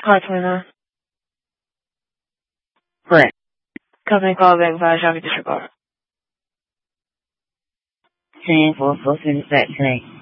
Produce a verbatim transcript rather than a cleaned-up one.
Car twenty-nine. Correct. Company call back via Shopping Disregard. ten four four fifty-six today.